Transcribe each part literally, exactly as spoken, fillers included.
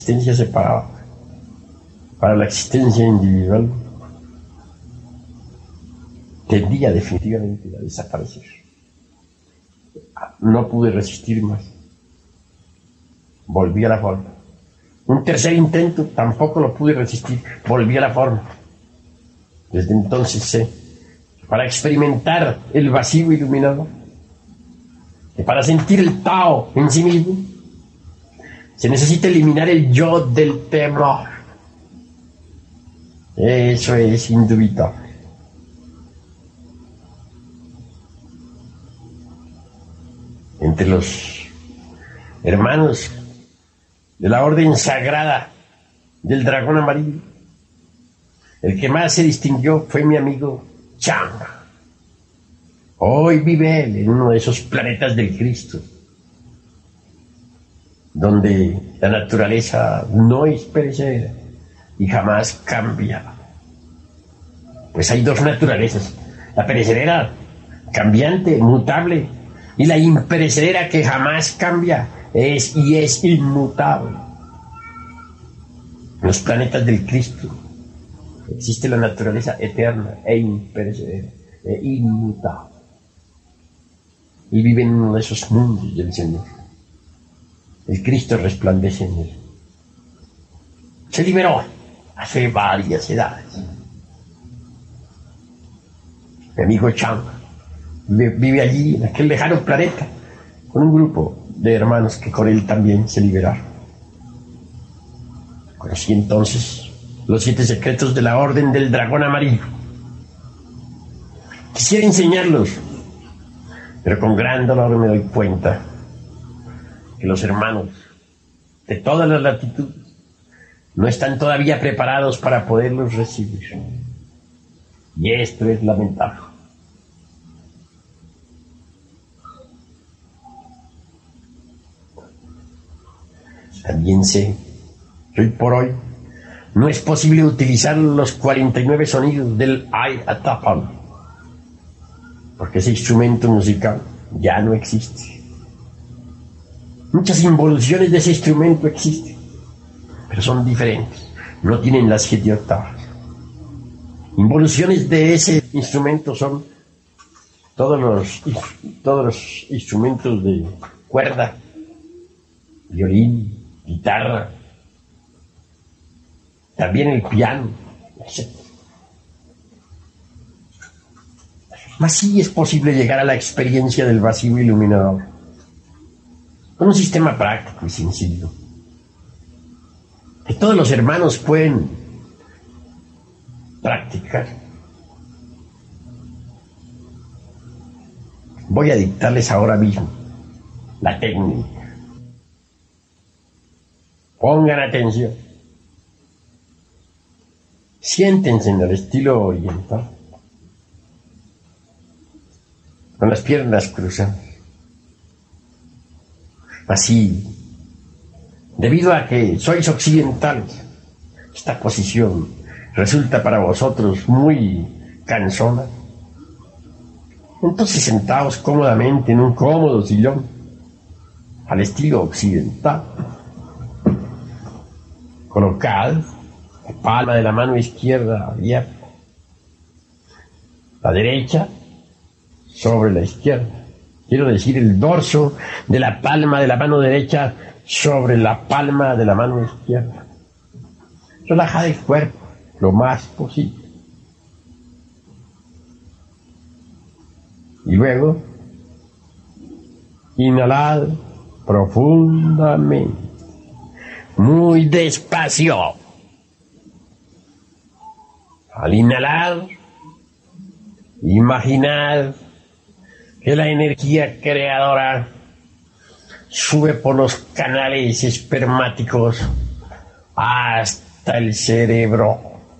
existencia separada, para la existencia individual, tendía definitivamente a desaparecer. No pude resistir más. Volví a la forma. Un tercer intento, tampoco lo pude resistir. Volví a la forma. Desde entonces sé que para experimentar el vacío iluminado, que para sentir el Tao en sí mismo, se necesita eliminar el yo del temor. Eso es indubitable. Entre los hermanos de la orden sagrada del dragón amarillo, el que más se distinguió fue mi amigo Chang. Hoy vive él en uno de esos planetas del Cristo, donde la naturaleza no es perecedera y jamás cambia. Pues hay dos naturalezas: la perecedera, cambiante, mutable, y la imperecedera, que jamás cambia, es y es inmutable. En los planetas del Cristo existe la naturaleza eterna e imperecedera e inmutable, y vive en uno de esos mundos del Señor. El Cristo resplandece en él. Se liberó hace varias edades. Mi amigo Chang vive allí, en aquel lejano planeta, con un grupo de hermanos que con él también se liberaron. Conocí entonces los siete secretos de la Orden del Dragón Amarillo. Quisiera enseñarlos, pero con gran dolor me doy cuenta que los hermanos de todas las latitudes no están todavía preparados para poderlos recibir. Y esto es lamentable. También sé que hoy por hoy no es posible utilizar los cuarenta y nueve sonidos del Ayatapam, porque ese instrumento musical ya no existe. Muchas involuciones de ese instrumento existen, pero son diferentes, no tienen las siete octavas. Involuciones de ese instrumento son todos los, todos los instrumentos de cuerda, violín, guitarra, también el piano, etcétera. Mas sí es posible llegar a la experiencia del vacío iluminador con un sistema práctico y sencillo, que todos los hermanos pueden practicar. Voy a dictarles ahora mismo la técnica. Pongan atención. Siéntense en el estilo oriental, con las piernas cruzadas. Así, debido a que sois occidentales, esta posición resulta para vosotros muy cansona. Entonces sentaos cómodamente en un cómodo sillón, al estilo occidental. Colocad la palma de la mano izquierda abierta, la derecha sobre la izquierda. Quiero decir, el dorso de la palma de la mano derecha sobre la palma de la mano izquierda. Relajad el cuerpo lo más posible. Y luego, inhalad profundamente, muy despacio. Al inhalar, imaginad que la energía creadora sube por los canales espermáticos hasta el cerebro.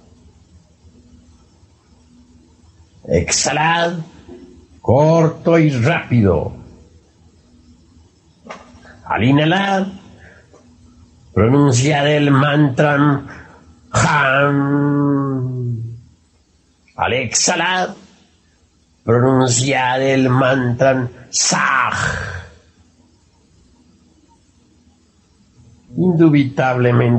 Exhalad corto y rápido. Al inhalar, pronunciad el mantra Ham. Al exhalar, pronunciad el mantra Sah. indubitablemente